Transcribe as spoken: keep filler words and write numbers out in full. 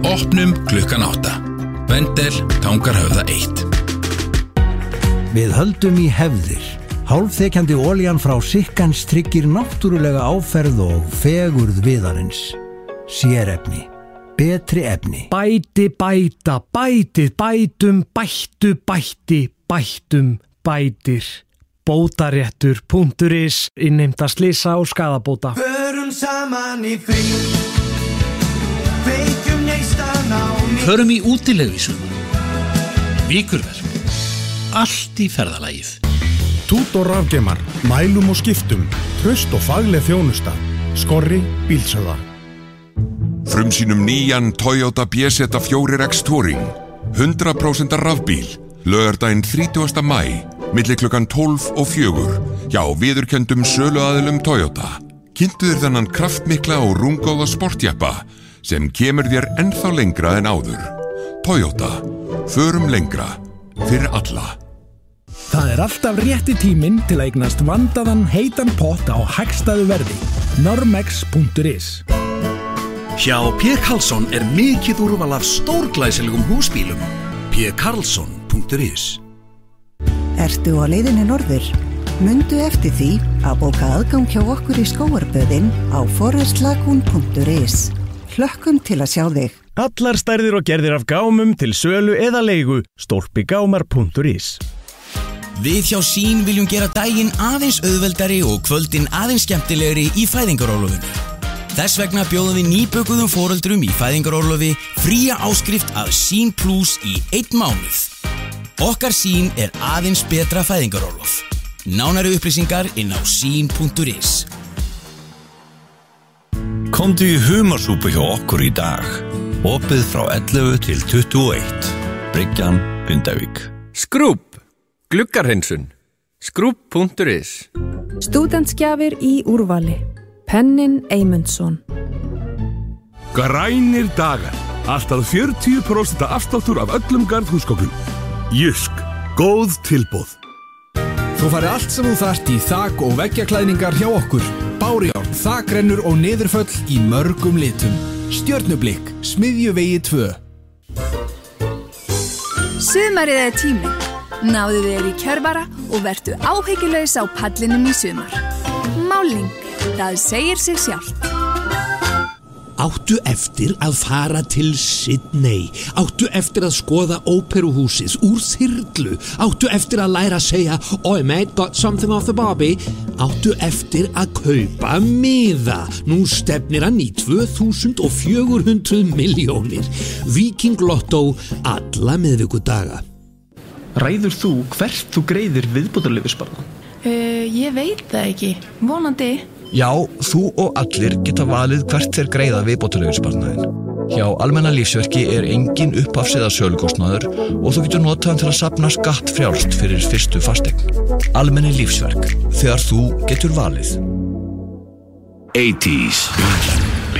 Opnum klukkan átta. Vendel, Tangarhöfða eitt. Við höldum í hefðir. Hálfþekjandi olían frá Sikkans tryggir náttúrulega áferð og fegurð viðarins. Sérefni. Betri efni. Bæti, bæta, bætið, bætum, bættu, bætti, bættum, bætir. Bótaréttur punktur is, innheimta slysa og skaðabóta. Förum saman í frí, kveikjum neistan á ný. Förum í útilegu í sumar. Vikurverk. Allt í ferðalagið. Tút og rafgeimar, mælum og skiptum, traust og fagleg þjónusta. Skorri bílsöða. Frumsýnum nýjan Toyota B Z fjögur X Touring, hundrað prósent rafbíl, laugardaginn þrítugasta maí, milli klukkan tólf og fjögur, hjá viðurkenndum söluaðilum Toyota. Kynntu þér þennan kraftmikla og rúmgóða sportjeppa sem kemur þér ennþá lengra en áður. Toyota, förum lengra, fyrir alla. Það er alltaf rétti tíminn til að eignast vandaðan heitan pott á hagstæðu verði. normex punktur is. Hjá P. Karlsson er mikið úrval af stórglæsilegum húsbílum. p karlsson punktur is. Ertu á leiðinni norður? Mundu eftir því að bóka aðgang hjá okkur í skógarböðin á forestlagoon punktur is. Hlökkum til að sjá þig. Allar stærðir og gerðir af gámum til sölu eða leigu. stolpigámar punktur is. Við hjá Sín viljum gera daginn aðeins auðveldari og kvöldin aðeins skemmtilegri í fæðingarorlofinu. Þess vegna bjóðum við nýbökuðum foreldrum í fæðingarorlofi fría áskrift af Sín Plus í einn mánuð. Okkar Sín er aðeins betra fæðingarorlof. Nánari upplýsingar inn á sín punktur is. Komdu í humarsúpu hjá okkur í dag. Opið frá ellefu til tuttugu og eitt. Bryggjan, Grindavík. Skrúb, gluggarhreinsun. Skrúb punktur is. Stúdentsgjafir í úrvali. Pennin Eymundsson. Grænir dagar. Alltaf fjörutíu prósent afsláttur af öllum garðhúsgögnum. Jysk, góð tilboð. Þú færði allt sem þú þarft í þak- og veggjaklæðningar hjá okkur. Bárjárn, þakrennur og niðurföll í mörgum litum. Stjörnublikk, Smiðjuvegi tvö. Sumarið er tíminn. Náðu þér í kjörvara og vertu áhyggjulaus á pallinum í sumar. Máling, það segir sig sjálft. Áttu eftir að fara til Sydney. Áttu eftir að skoða óperuhúsið úr þyrlu. Áttu eftir að læra að segja "Oi mate, got something off the Barbie." Áttu eftir að kaupa miða. Nú stefnir hann í tvö þúsund og fjögur hundruð milljónir. Viking Lotto alla miðvikudaga. Ræður þú hvert þú greiðir viðbótarlífeyrissparnað? Uh, ég veit það ekki. Vonandi. Já, þú og allir geta valið hvert þeir greiða viðbótarlífeyrissparnaðinn. Hjá Almenna lífsverki er engin upphafs- eða sölukostnaður og þú getur notað hann til að safna skattfrjálst fyrir fyrstu fasteign. Almenni lífsverk, þegar þú getur valið. eighties.